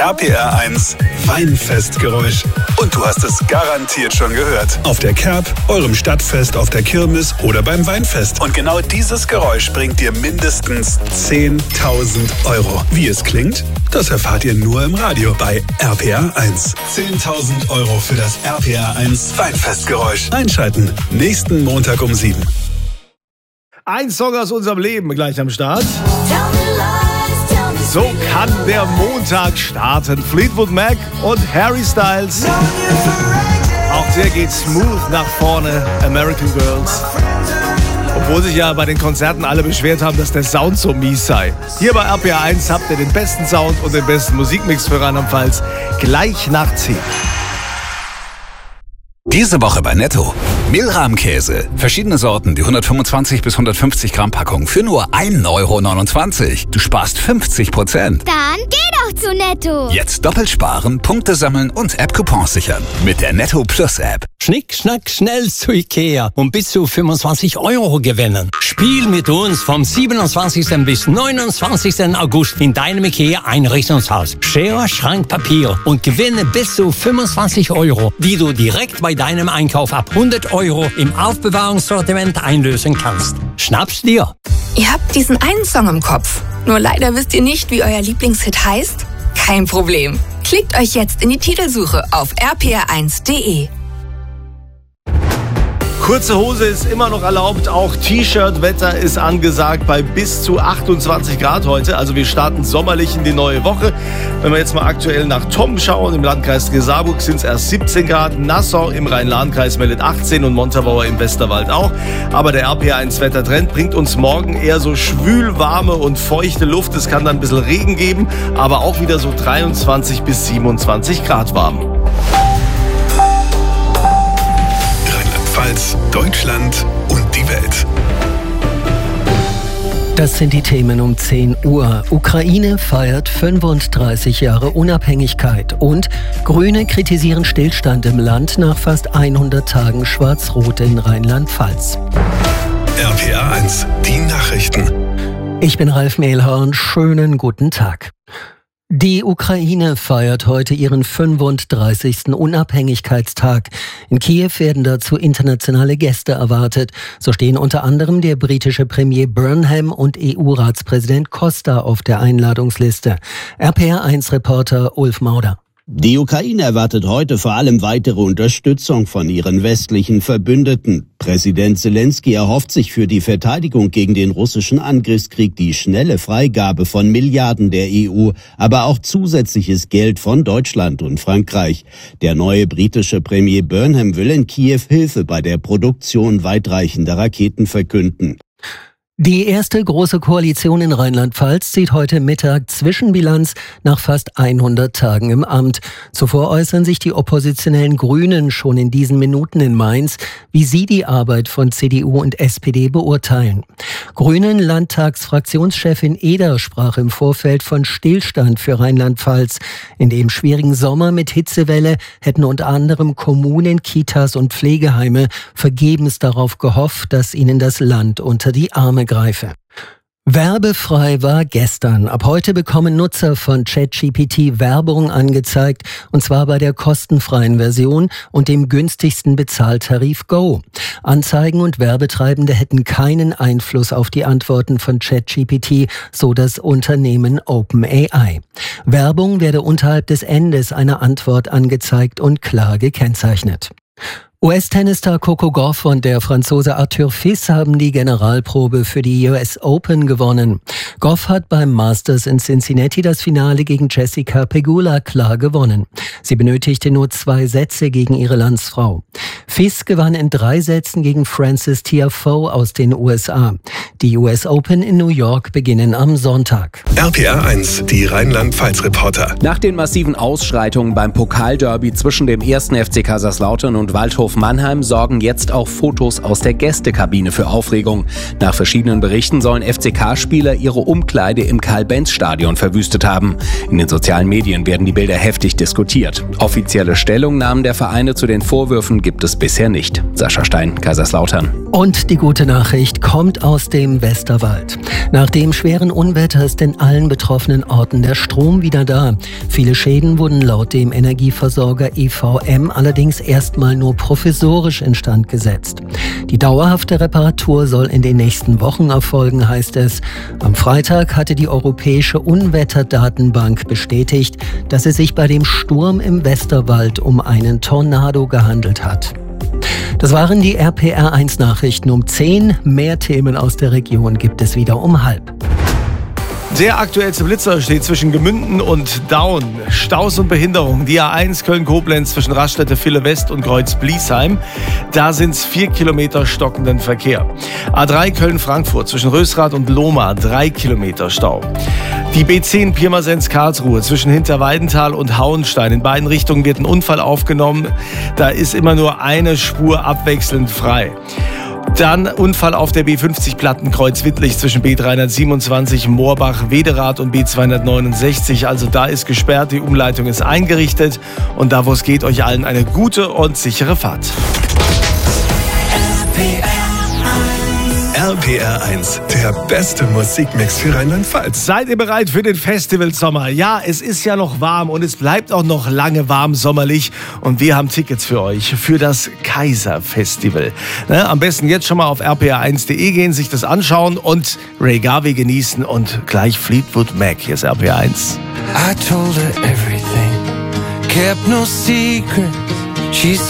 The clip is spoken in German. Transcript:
RPR 1 Weinfestgeräusch. Und du hast es garantiert schon gehört. Auf der Kerb, eurem Stadtfest, auf der Kirmes oder beim Weinfest. Und genau dieses Geräusch bringt dir mindestens 10.000 Euro. Wie es klingt, das erfahrt ihr nur im Radio bei RPR 1. 10.000 Euro für das RPR 1 Weinfestgeräusch. Einschalten, nächsten Montag um 7. Ein Song aus unserem Leben gleich am Start. So kann der Montag starten. Fleetwood Mac und Harry Styles. Auch der geht smooth nach vorne. American Girls. Obwohl sich ja bei den Konzerten alle beschwert haben, dass der Sound so mies sei. Hier bei RPR 1 habt ihr den besten Sound und den besten Musikmix für Rheinland-Pfalz. Gleich nach 10. Diese Woche bei Netto. Mehlrahmkäse. Verschiedene Sorten, die 125 bis 150 Gramm Packung für nur 1,29 €. Du sparst 50%. Dann geh doch zu Netto. Jetzt doppelt sparen, Punkte sammeln und App-Coupons sichern. Mit der Netto Plus App. Schnick, schnack, schnell zu Ikea und bis zu 25 € gewinnen. Spiel mit uns vom 27. bis 29. August in deinem Ikea Einrichtungshaus. Schere, Schrank, Papier und gewinne bis zu 25 €, die du direkt bei deinem Einkauf ab 100 € im Aufbewahrungssortiment einlösen kannst. Schnapp's dir! Ihr habt diesen einen Song im Kopf. Nur leider wisst ihr nicht, wie euer Lieblingshit heißt? Kein Problem. Klickt euch jetzt in die Titelsuche auf rpr1.de. Kurze Hose ist immer noch erlaubt, auch T-Shirt-Wetter ist angesagt bei bis zu 28 Grad heute. Also wir starten sommerlich in die neue Woche. Wenn wir jetzt mal aktuell nach Tomm schauen, im Landkreis Saarburg sind es erst 17 Grad, Nassau im Rhein-Lahn-Kreis meldet 18 und Montabaur im Westerwald auch. Aber der RPR1-Wettertrend bringt uns morgen eher so schwül, warme und feuchte Luft. Es kann dann ein bisschen Regen geben, aber auch wieder so 23 bis 27 Grad warm. Rheinland-Pfalz, Deutschland und die Welt. Das sind die Themen um 10 Uhr. Ukraine feiert 35 Jahre Unabhängigkeit und Grüne kritisieren Stillstand im Land nach fast 100 Tagen Schwarz-Rot in Rheinland-Pfalz. RPR 1, die Nachrichten. Ich bin Ralf Mehlhorn, schönen guten Tag. Die Ukraine feiert heute ihren 35. Unabhängigkeitstag. In Kiew werden dazu internationale Gäste erwartet. So stehen unter anderem der britische Premier Burnham und EU-Ratspräsident Costa auf der Einladungsliste. RPR1-Reporter Ulf Mauder. Die Ukraine erwartet heute vor allem weitere Unterstützung von ihren westlichen Verbündeten. Präsident Zelensky erhofft sich für die Verteidigung gegen den russischen Angriffskrieg die schnelle Freigabe von Milliarden der EU, aber auch zusätzliches Geld von Deutschland und Frankreich. Der neue britische Premier Burnham will in Kiew Hilfe bei der Produktion weitreichender Raketen verkünden. Die erste große Koalition in Rheinland-Pfalz zieht heute Mittag Zwischenbilanz nach fast 100 Tagen im Amt. Zuvor äußern sich die oppositionellen Grünen schon in diesen Minuten in Mainz, wie sie die Arbeit von CDU und SPD beurteilen. Grünen-Landtagsfraktionschefin Eder sprach im Vorfeld von Stillstand für Rheinland-Pfalz. In dem schwierigen Sommer mit Hitzewelle hätten unter anderem Kommunen, Kitas und Pflegeheime vergebens darauf gehofft, dass ihnen das Land unter die Arme greife. Werbefrei war gestern. Ab heute bekommen Nutzer von ChatGPT Werbung angezeigt, und zwar bei der kostenfreien Version und dem günstigsten Bezahltarif Go. Anzeigen und Werbetreibende hätten keinen Einfluss auf die Antworten von ChatGPT, so das Unternehmen OpenAI. Werbung werde unterhalb des Endes einer Antwort angezeigt und klar gekennzeichnet. US-Tennisstar Coco Gauff und der Franzose Arthur Fils haben die Generalprobe für die US Open gewonnen. Gauff hat beim Masters in Cincinnati das Finale gegen Jessica Pegula klar gewonnen. Sie benötigte nur 2 Sätze gegen ihre Landsfrau. Fils gewann in 3 Sätzen gegen Frances Tiafoe aus den USA. Die US Open in New York beginnen am Sonntag. RPR 1, die Rheinland-Pfalz-Reporter. Nach den massiven Ausschreitungen beim Pokalderby zwischen dem 1. FC Kaiserslautern und Waldhof Waldhof Mannheim sorgen jetzt auch Fotos aus der Gästekabine für Aufregung. Nach verschiedenen Berichten sollen FCK-Spieler ihre Umkleide im Karl-Benz-Stadion verwüstet haben. In den sozialen Medien werden die Bilder heftig diskutiert. Offizielle Stellungnahmen der Vereine zu den Vorwürfen gibt es bisher nicht. Sascha Stein, Kaiserslautern. Und die gute Nachricht kommt aus dem Westerwald. Nach dem schweren Unwetter ist in allen betroffenen Orten der Strom wieder da. Viele Schäden wurden laut dem Energieversorger EVM allerdings erstmal nur provisorisch instand gesetzt. Die dauerhafte Reparatur soll in den nächsten Wochen erfolgen, heißt es. Am Freitag hatte die Europäische Unwetterdatenbank bestätigt, dass es sich bei dem Sturm im Westerwald um einen Tornado gehandelt hat. Das waren die RPR1 Nachrichten um 10. Mehr Themen aus der Region gibt es wieder um 12:30. Der aktuellste Blitzer steht zwischen Gemünden und Daun. Staus und Behinderungen. Die A1 Köln-Koblenz zwischen Raststätte Ville-West und Kreuz-Bliesheim. Da sind es 4 Kilometer stockenden Verkehr. A3 Köln-Frankfurt zwischen Rösrath und Lohmar 3 Kilometer Stau. Die B10 Pirmasens-Karlsruhe zwischen Hinterweidenthal und Hauenstein. In beiden Richtungen wird ein Unfall aufgenommen. Da ist immer nur eine Spur abwechselnd frei. Dann Unfall auf der B50 Plattenkreuz-Wittlich zwischen B327 Moorbach-Wederath und B269. Also da ist gesperrt, die Umleitung ist eingerichtet. Und da, wo es geht, euch allen eine gute und sichere Fahrt. RPR1, der beste Musikmix für Rheinland-Pfalz. Seid ihr bereit für den Festivalsommer? Ja, es ist ja noch warm und es bleibt auch noch lange warm sommerlich. Und wir haben Tickets für euch für das Kaiser-Festival. Am besten jetzt schon mal auf rpr1.de gehen, sich das anschauen und Ray Garvey genießen und gleich Fleetwood Mac. Hier ist RPR1. I told her everything, kept no secret. She